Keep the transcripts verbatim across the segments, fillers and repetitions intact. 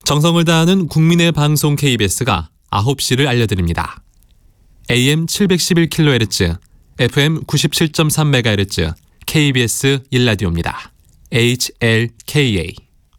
정성을 다하는 국민의 방송 케이비에스가 아홉 시를 알려드립니다. 에이엠 칠백십일 킬로헤르츠, 에프엠 구십칠 점 삼 메가헤르츠 케이비에스 일 라디오입니다. 에이치엘케이에이.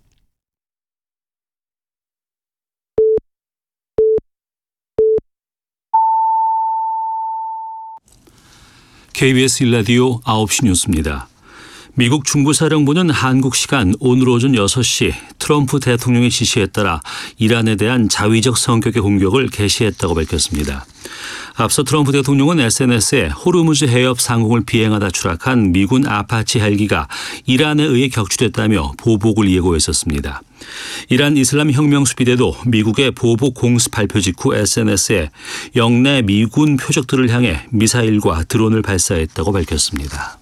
케이비에스 일 라디오 아홉 시 뉴스입니다. 미국 중부사령부는 한국 시간 오늘 오전 여섯 시 트럼프 대통령의 지시에 따라 이란에 대한 자위적 성격의 공격을 개시했다고 밝혔습니다. 앞서 트럼프 대통령은 에스엔에스에 호르무즈 해협 상공을 비행하다 추락한 미군 아파치 헬기가 이란에 의해 격추됐다며 보복을 예고했었습니다. 이란 이슬람 혁명 수비대도 미국의 보복 공습 발표 직후 에스엔에스에 영내 미군 표적들을 향해 미사일과 드론을 발사했다고 밝혔습니다.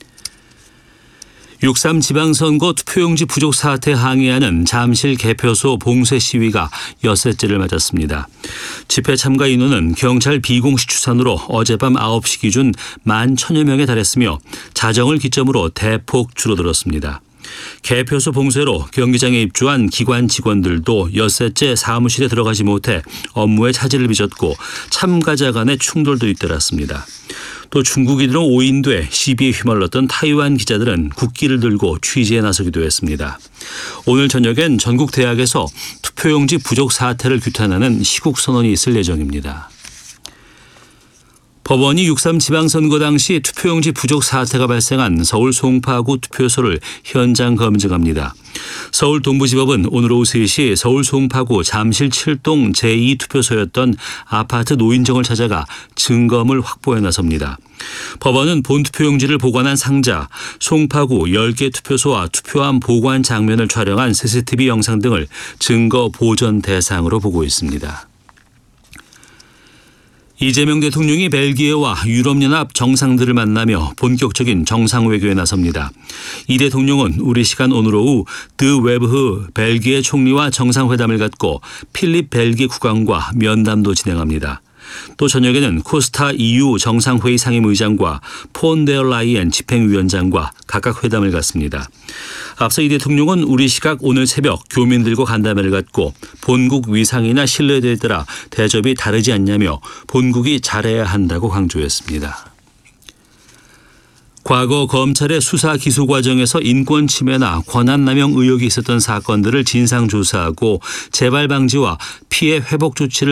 육 삼 지방선거 투표용지 부족 사태 항의하는 잠실 개표소 봉쇄 시위가 엿새째를 맞았습니다. 집회 참가 인원은 경찰 비공식 추산으로 어젯밤 아홉 시 기준 만 천여 명에 달했으며 자정을 기점으로 대폭 줄어들었습니다. 개표소 봉쇄로 경기장에 입주한 기관 직원들도 엿새째 사무실에 들어가지 못해 업무에 차질을 빚었고 참가자 간의 충돌도 잇따랐습니다. 또 중국인으로 오인돼 시비에 휘말렸던 타이완 기자들은 국기를 들고 취재에 나서기도 했습니다. 오늘 저녁엔 전국 대학에서 투표용지 부족 사태를 규탄하는 시국 선언이 있을 예정입니다. 법원이 육 삼 지방선거 당시 투표용지 부족 사태가 발생한 서울 송파구 투표소를 현장 검증합니다. 서울 동부지법은 오늘 오후 세 시 서울 송파구 잠실 칠 동 제이 투표소였던 아파트 노인정을 찾아가 증거물 확보에 나섭니다. 법원은 본투표용지를 보관한 상자, 송파구 열 개 투표소와 투표함 보관 장면을 촬영한 씨씨티비 영상 등을 증거 보전 대상으로 보고 있습니다. 이재명 대통령이 벨기에와 유럽연합 정상들을 만나며 본격적인 정상외교에 나섭니다. 이 대통령은 우리 시간 오늘 오후 드 웨브흐 벨기에 총리와 정상회담을 갖고 필립 벨기에 국왕과 면담도 진행합니다. 또 저녁에는 코스타 이유 정상회의 상임의장과 폰 데어 라이엔 집행위원장과 각각 회담을 갖습니다. 앞서 이 대통령은 우리 시각 오늘 새벽 교민들과 간담회를 갖고 본국 위상이나 신뢰도에 따라 대접이 다르지 않냐며 본국이 잘해야 한다고 강조했습니다. 과거 검찰의 수사 기소 과정에서 인권 침해나 권한 남용 의혹이 있었던 사건들을 진상조사하고 재발 방지와 피해 회복 조치를